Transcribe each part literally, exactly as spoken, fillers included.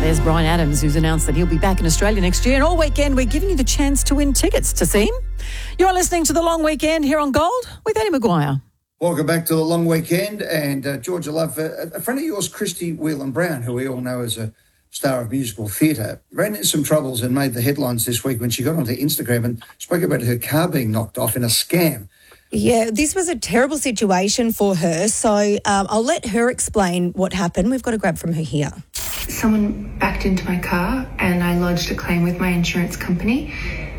There's Bryan Adams, who's announced that he'll be back in Australia next year. And all weekend, we're giving you the chance to win tickets to see him. You're listening to The Long Weekend here on Gold with Eddie McGuire. Welcome back to The Long Weekend. And uh, Georgia Love, uh, a friend of yours, Christy Whelan-Brown, who we all know as a star of musical theatre, ran into some troubles and made the headlines this week when she got onto Instagram and spoke about her car being knocked off in a scam. Yeah, this was a terrible situation for her. So um, I'll let her explain what happened. We've got a grab from her here. Someone backed into my car and I lodged a claim with my insurance company.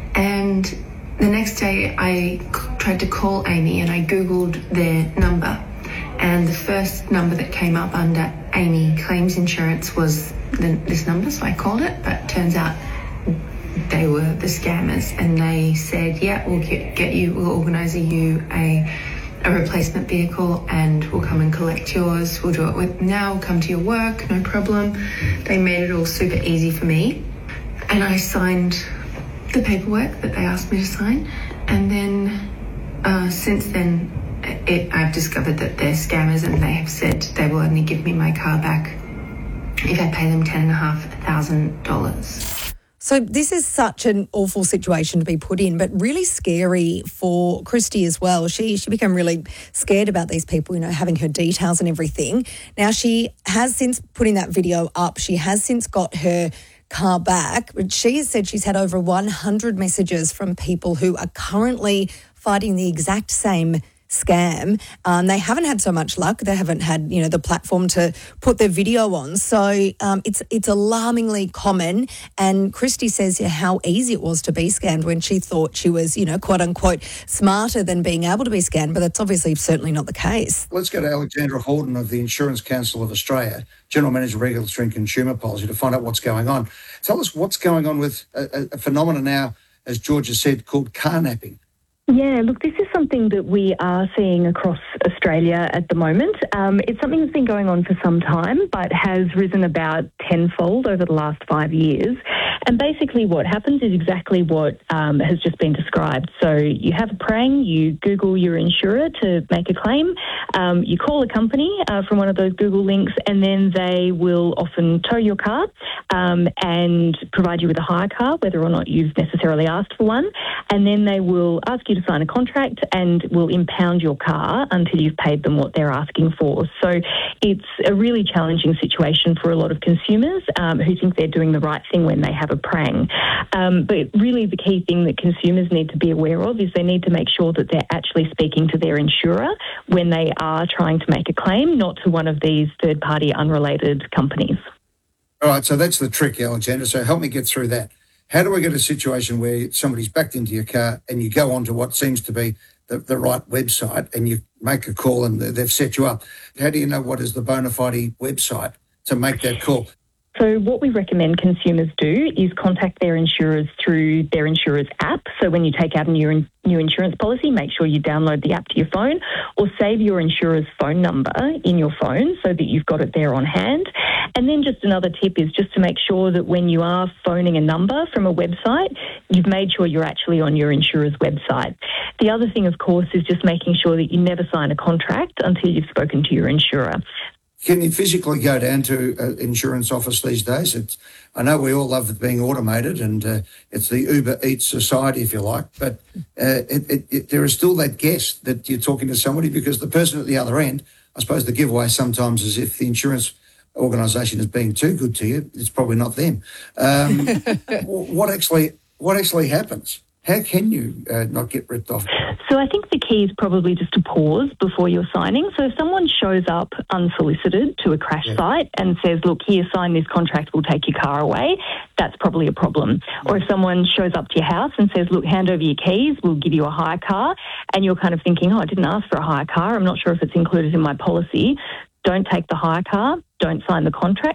And the next day I c- tried to call Amy and I Googled their number. And the first number that came up under Amy Claims Insurance was the, this number, so I called it. But turns out they were the scammers, and they said, yeah, we'll get, get you, we'll organise you a, a replacement vehicle and we'll come and collect yours. We'll do it with now, we'll come to your work, no problem. They made it all super easy for me. And I signed the paperwork that they asked me to sign. And then uh, since then, it, I've discovered that they're scammers, and they have said they will only give me my car back if I pay them ten thousand five hundred dollars. So this is such an awful situation to be put in, but really scary for Christy as well. She she became really scared about these people, you know, having her details and everything. Now, she has since putting that video up, she has since got her car back. But she has said she's had over one hundred messages from people who are currently fighting the exact same scam. Um, they haven't had so much luck. They haven't had, you know, the platform to put their video on. So um, it's it's alarmingly common. And Christy says yeah, how easy it was to be scammed when she thought she was, you know, quote unquote, smarter than being able to be scammed. But that's obviously certainly not the case. Let's go to Alexandra Horton of the Insurance Council of Australia, General Manager, Regulatory and Consumer Policy, to find out what's going on. Tell us what's going on with a, a phenomenon now, as Georgia said, called car napping. Yeah, look, this is something that we are seeing across Australia at the moment. Um, it's something that's been going on for some time, but has risen about tenfold over the last five years. And basically what happens is exactly what um, has just been described. So you have a prang, you Google your insurer to make a claim, um, you call a company uh, from one of those Google links, and then they will often tow your car um, and provide you with a hire car, whether or not you've necessarily asked for one. And then they will ask you to sign a contract and will impound your car until you've paid them what they're asking for. So it's a really challenging situation for a lot of consumers um, who think they're doing the right thing when they have a prang. Um, but really the key thing that consumers need to be aware of is they need to make sure that they're actually speaking to their insurer when they are trying to make a claim, not to one of these third-party unrelated companies. All right, so that's the trick, Alexandra. So help me get through that. How do we get a situation where somebody's backed into your car and you go onto what seems to be the, the right website and you make a call and they've set you up? How do you know what is the bona fide website to make that call? So what we recommend consumers do is contact their insurers through their insurer's app. So when you take out a new, new insurance policy, make sure you download the app to your phone or save your insurer's phone number in your phone so that you've got it there on hand. And then just another tip is just to make sure that when you are phoning a number from a website, you've made sure you're actually on your insurer's website. The other thing, of course, is just making sure that you never sign a contract until you've spoken to your insurer. Can you physically go down to an insurance office these days? It's, I know we all love it being automated and uh, it's the Uber Eats society, if you like, but uh, it, it, it, there is still that guess that you're talking to somebody because the person at the other end, I suppose the giveaway sometimes is if the insurance organisation is being too good to you, it's probably not them. Um, what actually what actually happens? How can you uh, not get ripped off? So I think the key is probably just to pause before you're signing. So if someone shows up unsolicited to a crash yeah. site and says, look, here, sign this contract, we'll take your car away, that's probably a problem. Yeah. Or if someone shows up to your house and says, look, hand over your keys, we'll give you a hire car, and you're kind of thinking, oh, I didn't ask for a hire car, I'm not sure if it's included in my policy. Don't take the hire car, don't sign the contract.